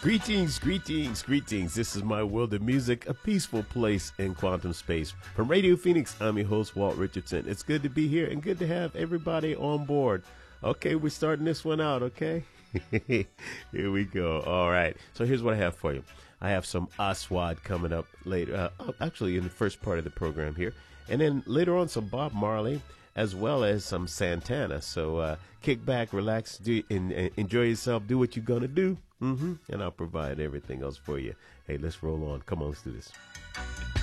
Greetings, greetings, greetings. This is my world of music, a peaceful place in quantum space. From Radio Phoenix, I'm your host, Walt Richardson. It's good to be here and good to have everybody on board. Okay, we're starting this one out, okay? Here we go. All right. So here's what I have for you. I have some Aswad coming up later, actually in the first part of the program here. And then later on, some Bob Marley, as well as some Santana. So kick back, relax, enjoy yourself, do what you're going to do. And I'll provide everything else for you. Hey, let's roll on. Come on, let's do this.